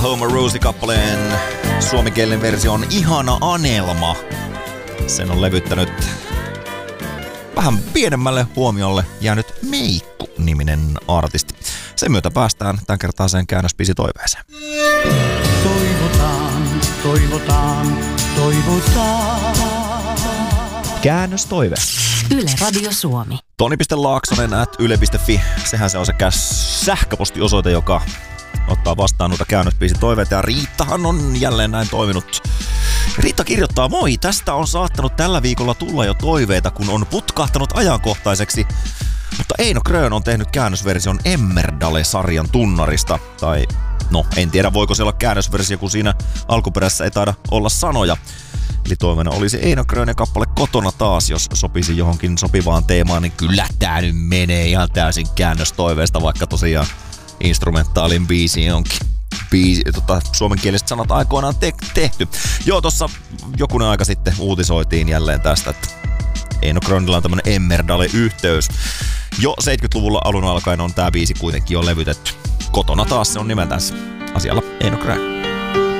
Homer Rosie-kappaleen suomenkielinen versio on Ihana Anelma. Sen on levyttänyt vähän pienemmälle huomiolle jäänyt Meikku-niminen artisti. Sen myötä päästään tämän kertaiseen käännösbiisitoiveeseen. Toivotaan, toivotaan, toivotaan. Käännöstoive. Yle Radio Suomi. Toni.laaksonen@yle.fi. Sehän se on se sähköpostiosoite, joka ottaa vastaan noita käännösbiisitoiveita. Ja Riittahan on jälleen näin toiminut. Riitta kirjoittaa, moi, tästä on saattanut tällä viikolla tulla jo toiveita, kun on putkahtanut ajankohtaiseksi. Mutta Eino Grön on tehnyt käännösversion Emmerdale-sarjan tunnarista. Tai no, en tiedä voiko se olla käännösversio, kun siinä alkuperäisessä ei taida olla sanoja. Eli toiveena olisi Eino Grönen kappale Kotona taas, jos sopisi johonkin sopivaan teemaan, niin kyllä tää nyt menee ihan täysin käännöstoiveesta, vaikka tosiaan instrumentaalin biisiin onkin suomenkieliset sanat aikoinaan tehty. Joo, tossa jokunen aika sitten uutisoitiin jälleen tästä, että Eino Grönillä on tämmönen Emmerdale-yhteys. Jo 70-luvulla alun alkaen on tää biisi kuitenkin jo levytetty. Kotona taas se on nimeltänsä. Asialla Eino Grön.